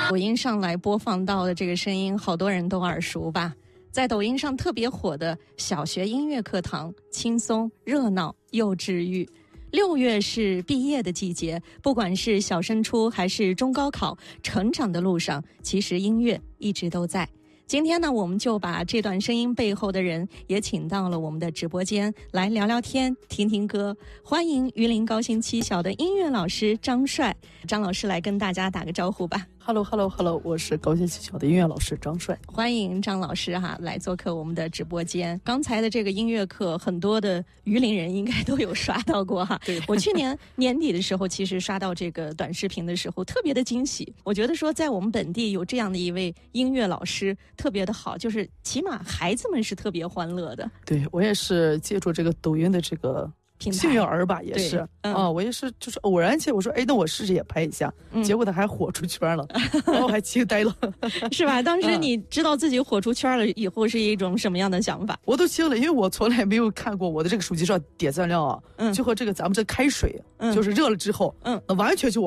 抖音上来播放到的这个声音，好多人都耳熟吧？在抖音上特别火的小学音乐课堂，轻松热闹又治愈。6月是毕业的季节，不管是小升初还是中高考，成长的路上，其实音乐一直都在。今天呢，我们就把这段声音背后的人也请到了我们的直播间来聊聊天、听听歌。欢迎榆林高新七小的音乐老师张帅，张老师来跟大家打个招呼吧。 Hello， 我是高新七小的音乐老师张帅。 欢迎张老师来做客我们的直播间。刚才的这个音乐课，很多的榆林人应该都有刷到过对， 我去年年底的时候，其实刷到这个短视频的时候，特别的惊喜。我觉得说，在我们本地有这样的一位音乐老师，特别的好，就是起码孩子们是特别欢乐的。 对，我也是借助这个抖音的这个幸运儿吧，也是我也是就是偶然间我说那我试着也拍一下，结果他还火出圈了，然后还惊呆了是吧？当时你知道自己火出圈了以后是一种什么样的想法？ 我都惊了，因为我从来没有看过我的这个手机上点赞量就和这个咱们这开水就是热了之后那完全就